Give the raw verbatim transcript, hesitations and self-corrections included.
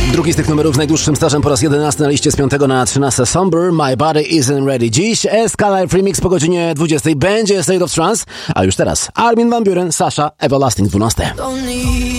Drugi z tych numerów z najdłuższym stażem po raz jedenasty na liście z piątego na trzynaste. Somber, My Body Isn't Ready. Dziś S-K-Life Remix po godzinie dwudziestej będzie State of Trance, a już teraz Armin van Buuren, Sasha, Everlasting dwanaście.